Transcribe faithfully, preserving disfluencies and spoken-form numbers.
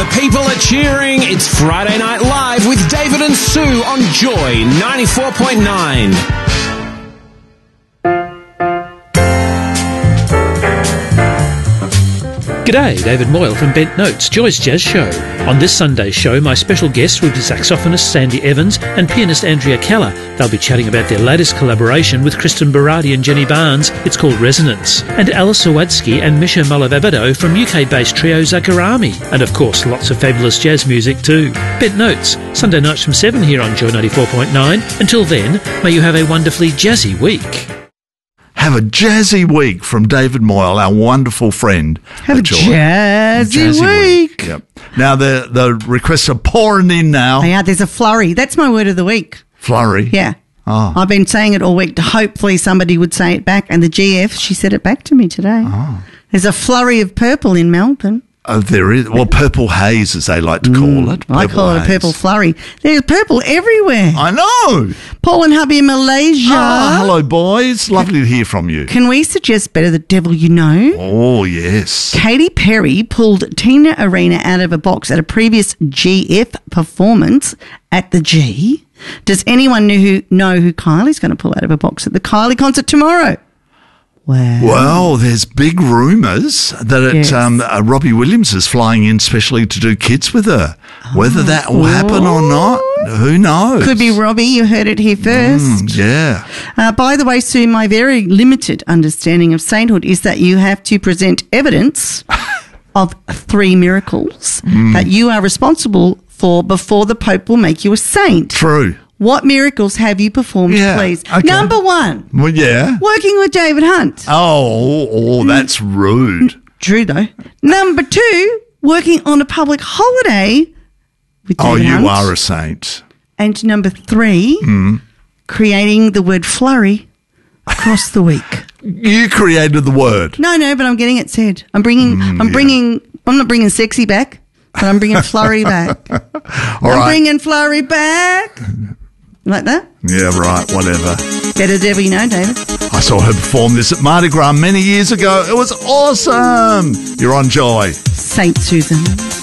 The people are cheering. It's Friday Night Live with David and Sue on Joy ninety-four point nine. G'day, David Moyle from Bent Notes, Joy's Jazz Show. On this Sunday's show, my special guests will be saxophonist Sandy Evans and pianist Andrea Keller. They'll be chatting about their latest collaboration with Kristen Berardi and Jenny Barnes. It's called Resonance. And Alice Sawadsky and Misha Malavabado from U K-based trio Zakarami. And of course, lots of fabulous jazz music too. Bent Notes, Sunday nights from seven here on Joy ninety-four point nine. Until then, may you have a wonderfully jazzy week. Have a jazzy week from David Moyle, our wonderful friend. Have a jazzy, jazzy week. week. Yep. Now, the, the requests are pouring in now. Yeah, there's a flurry. That's my word of the week. Flurry? Yeah. Oh. I've been saying it all week to hopefully somebody would say it back. And the G F, she said it back to me today. Oh. There's a flurry of purple in Melbourne. Oh, there is. Well, purple haze, as they like to call Mm, it. I Purple call it a haze. purple flurry. There's purple everywhere. I know. Paul and hubby in Malaysia. Oh, hello, boys. Lovely to hear from you. Can we suggest Better the Devil You Know? Oh, yes. Katy Perry pulled Tina Arena out of a box at a previous G F performance at the G. Does anyone know who, know who Kylie's going to pull out of a box at the Kylie concert tomorrow? Wow. Well, there's big rumours that it, Yes. um, uh, Robbie Williams is flying in specially to do Kids with her. Whether that will happen or not, who knows? Could be Robbie. You heard it here first. Mm, yeah. Uh, by the way, Sue, my very limited understanding of sainthood is that you have to present evidence of three miracles that you are responsible for before the Pope will make you a saint. True. What miracles have you performed, Yeah, please? okay. Number one, Well, yeah. working with David Hunt. Oh, oh, that's rude. True, though. Number two, working on a public holiday with David Oh, you Hunt. are a saint. And number three, creating the word flurry across the week. You created the word. No, no, but I'm getting it said. I'm bringing, I'm yeah. bringing, I'm not bringing sexy back, but I'm bringing flurry back. All I'm right. bringing flurry back. Like that? Yeah, right, whatever. Better devil you know, David. I saw her perform this at Mardi Gras many years ago. It was awesome. You're on Joy. Saint Susan.